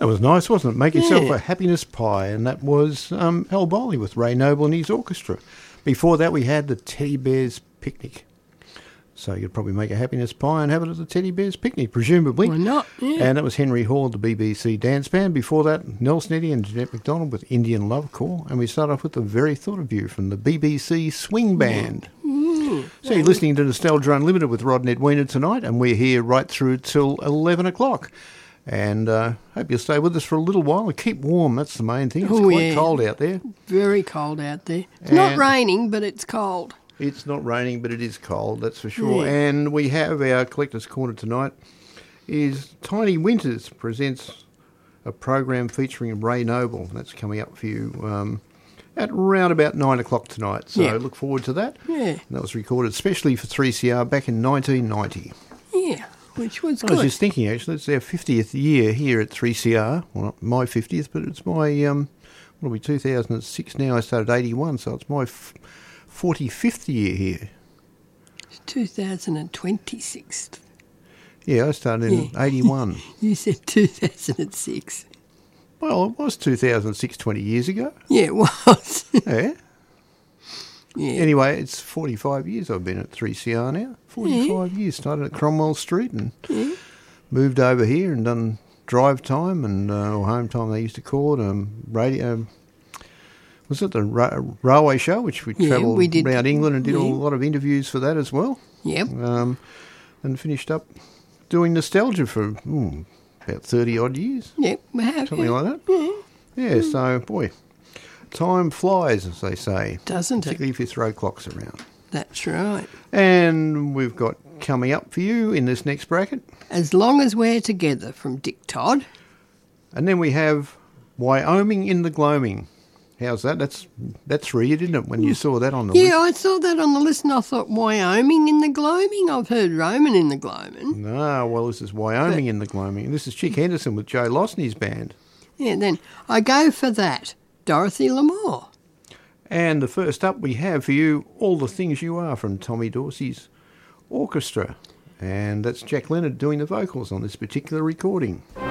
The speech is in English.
That was nice, wasn't it? Make yourself a happiness pie, and that was Al Bowley with Ray Noble and his orchestra. Before that, we had the Teddy Bears Picnic. So you'd probably make a happiness pie and have it at the Teddy Bears Picnic, presumably. Why not? Yeah. And that was Henry Hall, the BBC Dance Band. Before that, Nelson Eddy and Jeanette MacDonald with Indian Love Call. And we start off with The Very Thought of You from the BBC Swing Band. So you're listening to Nostalgia Unlimited with Rod and Edwina tonight, and we're here right through till 11 o'clock. And hope you'll stay with us for a little while and keep warm. That's the main thing. It's quite cold out there. Very cold out there. It's not raining, but it's cold. It's not raining, but it is cold, that's for sure. Yeah. And we have our Collector's Corner tonight is Tiny Winters presents a program featuring Ray Noble. That's coming up for you at around about 9 o'clock tonight. So look forward to that. Yeah. And that was recorded especially for 3CR back in 1990. Yeah, which was good. I was just thinking, actually, it's our 50th year here at 3CR. Well, not my 50th, but it's my, what are we, 2006 now. I started 81, so it's my 45th year here. It's 2026. Yeah, I started in 81. You said 2006. Well, it was 2006, 20 years ago. Yeah, it was. Yeah. Anyway, it's 45 years I've been at 3CR now. 45 years. Started at Cromwell Street and moved over here and done drive time and or home time they used to call it. Radio. Was it the railway show, which we travelled around England and did a lot of interviews for that as well. Yep. And finished up doing nostalgia for about 30-odd years. Yep, we have. Something like that. Yeah, so, boy, time flies, as they say. Doesn't it? Particularly if you throw clocks around. That's right. And we've got coming up for you in this next bracket. As Long as We're Together from Dick Todd. And then we have Wyoming in the Gloaming. How's that? That's for you, didn't it, when you saw that on the list? Yeah, I saw that on the list and I thought, Wyoming in the Gloaming? I've heard Roman in the Gloaming. No, well, this is Wyoming in the Gloaming. This is Chick Henderson with Joe Losney's band. Yeah, then I go for that, Dorothy Lamour. And the first up we have for you, All the Things You Are from Tommy Dorsey's orchestra. And that's Jack Leonard doing the vocals on this particular recording.